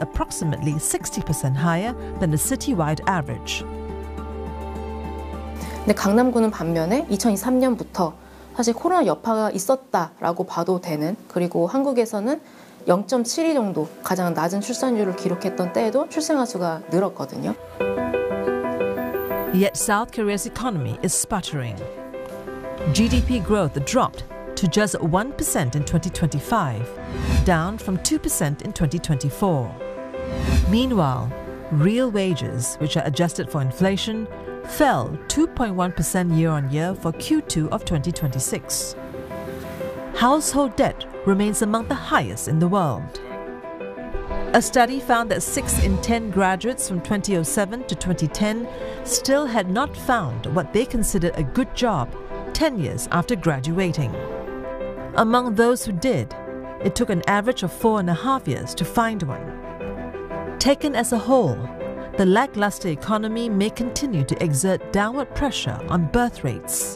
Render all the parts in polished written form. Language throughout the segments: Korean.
approximately 60% higher than the citywide average. 근데 강남구는 반면에 2023년부터 사실 코로나 여파가 있었다라고 봐도 되는, 그리고 한국에서는 0.72 정도 가장 낮은 출산율을 기록했던 때에도 출생아 수가 늘었거든요. Yet South Korea's economy is sputtering. GDP growth dropped to just 1% in 2025, down from 2% in 2024. Meanwhile, real wages, which are adjusted for inflation, fell 2.1% year-on-year for Q2 of 2026. Household debt remains among the highest in the world. A study found that 6 in 10 graduates from 2007 to 2010 still had not found what they considered a good job 10 years after graduating. Among those who did, it took an average of 4.5 years to find one. Taken as a whole, the lackluster economy may continue to exert downward pressure on birth rates.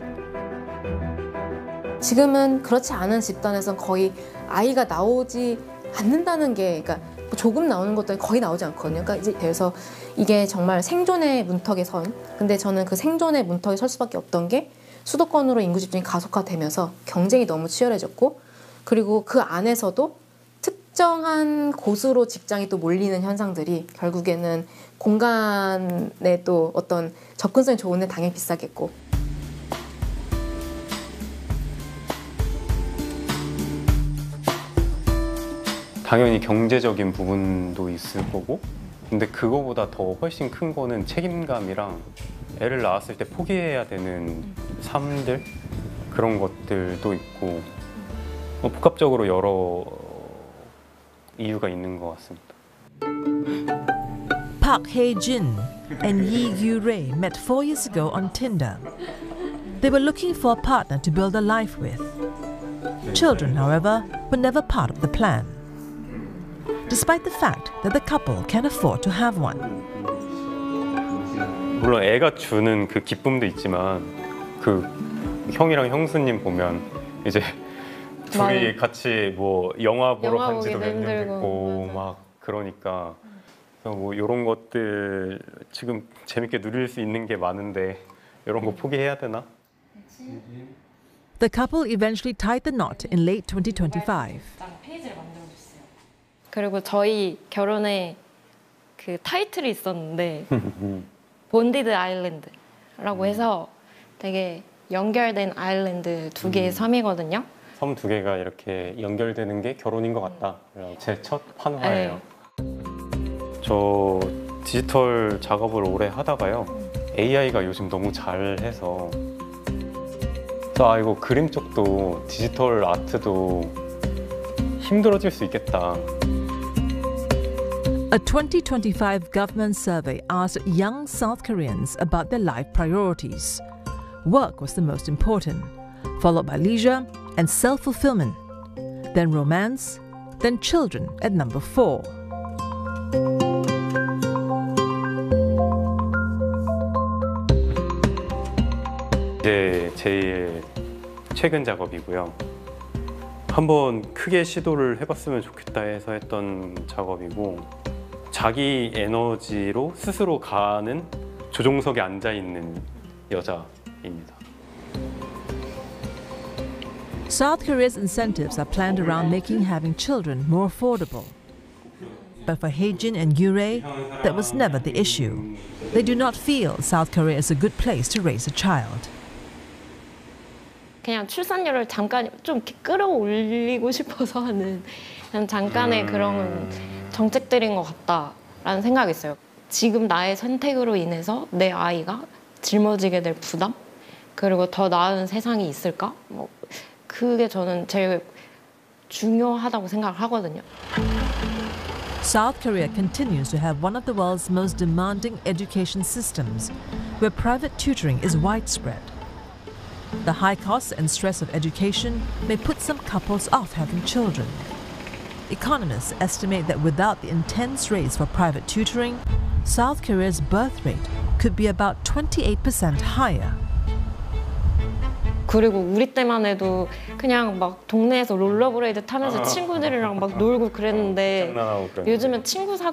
지금은 그렇지 않은 집단에선 거의 아이가 나오지 않는다는 게, 그러니까 조금 나오는 것도 거의 나오지 않거든요. 그러니까 이제 그래서 이게 정말 생존의 문턱에 선. 근데 저는 그 생존의 문턱에 설 수밖에 없던 게 수도권으로 인구 집중이 가속화되면서 경쟁이 너무 치열해졌고, 그리고 그 안에서도 특정한 곳으로 직장이 또 몰리는 현상들이 결국에는 공간에 또 어떤 접근성이 좋은데 당연히 비싸겠고. 당연히 경제적인 부분도 있을 거고, 근데 그거보다 더 훨씬 큰 거는 책임감이랑 애를 낳았을 때 포기해야 되는 삶들, 그런 것들도 있고, 복합적으로 여러 이유가 있는 것 같습니다. Park Hae-jin and Yi Gyu-rae met 4 years ago on Tinder. They were looking for a partner to build a life with. Children, however, were never part of the plan, despite the fact that the couple can afford to have one. 물론 애가 주는 그 기쁨도 있지만, 그 형이랑 형수님 보면 이제 둘이 같이 뭐 영화 보러 간 지도 몇 년 됐고 막 그러니까, 그래서 뭐 이런 것들 지금 재밌게 누릴 수 있는 게 많은데 이런 거 포기해야 되나? The couple eventually tied the knot in late 2025. 그리고 저희 결혼에 그 타이틀이 있었는데 본디드 아일랜드라고 해서 되게 연결된 아일랜드 2개의 섬이거든요. 섬 2개가 이렇게 연결되는 게 결혼인 것 같다. 제 첫 한화예요. 저 디지털 작업을 오래 하다가요, AI가 요즘 너무 잘해서 이거 그림 쪽도 디지털 아트도 힘들어질 수 있겠다. A 2025 government survey asked young South Koreans about their life priorities. Work was the most important, followed by leisure and self-fulfillment, then romance, then children at number 4. 이제 제일 최근 작업이고요. 한번 크게 시도를 해봤으면 좋겠다 해서 했던 작업이고, 자기 에너지로 스스로 가는 조종석에 앉아있는 여자입니다. South Korea's incentives are planned around making having children more affordable. But for Hae-jin and Gyu-rae, that was never the issue. They do not feel South Korea is a good place to raise a child. 그냥 출산율을 잠깐 좀 끌어올리고 싶어서 하는 그냥 잠깐의 그런 정책들인 것 같다라는 생각이 있어요. 지금 나의 선택으로 인해서 내 아이가 짊어지게 될 부담, 그리고 더 나은 세상이 있을까? 그게 저는 제일 중요하다고 생각을 하거든요. South Korea continues to have one of the world's most demanding education systems, where private tutoring is widespread. The high costs and stress of education may put some couples off having children. Economists estimate that without the intense race for private tutoring, South Korea's birth rate could be about 28% higher. 그리고 우리 때만 해도 그냥 막 동네에서 롤러브레이드 타면서 친구들이랑 막 놀고 그랬는데 요즘은 친구